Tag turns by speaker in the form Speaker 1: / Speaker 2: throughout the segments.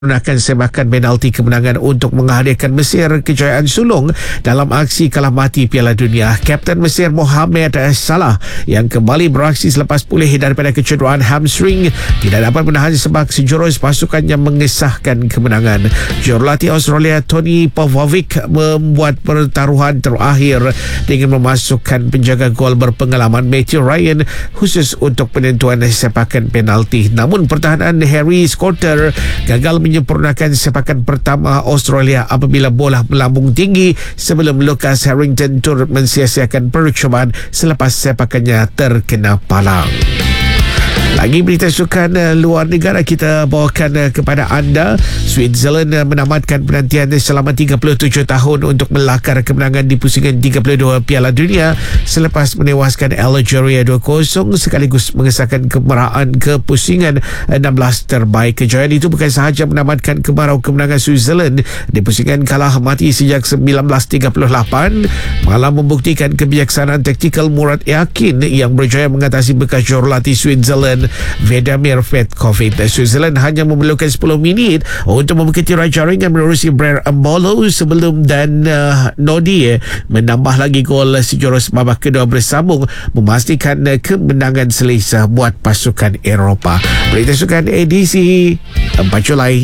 Speaker 1: menggunakan sebakan penalti kemenangan untuk menghadiahkan Mesir kejayaan sulung dalam aksi kalah mati Piala Dunia. Kapten Mesir Mohamed Salah yang kembali beraksi selepas pulih daripada kecederaan hamstring tidak dapat menahan sebab sejurus pasukannya mengesahkan kemenangan. Jurulatih Australia Tony Popovic membuat pertaruhan terakhir dengan memasukkan penjaga gol berpengalaman Matthew Ryan khusus untuk penentuan sepakan penalti. Namun pertahanan Harry Scotter gagal menyempurnakan sepakan pertama Australia apabila bola melambung tinggi sebelum Lucas Harrington turut mensia-siakan percubaan selepas sepakannya terkena palang. Lagi berita sukan luar negara kita bawakan kepada anda. Switzerland menamatkan penantian selama 37 tahun untuk melakar kemenangan di pusingan 32 Piala Dunia selepas menewaskan Algeria 2-0 sekaligus mengesahkan kemerahan ke pusingan 16 terbaik. Kejayaan itu bukan sahaja menamatkan kemarau kemenangan Switzerland di pusingan kalah mati sejak 1938, malah membuktikan kebijaksanaan taktikal Murat Yakin yang berjaya mengatasi bekas jurulatih Switzerland Vedamir Petkovic. Switzerland hanya memerlukan 10 minit untuk membuka tirai jaring dan menerusi Blair Mbolo sebelum dan Nodi menambah lagi gol sejurus babak kedua bersambung memastikan kemenangan selesa buat pasukan Eropah. Berita sukan edisi 4 Julai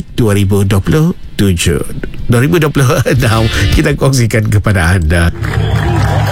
Speaker 1: 2026 kita kongsikan kepada anda.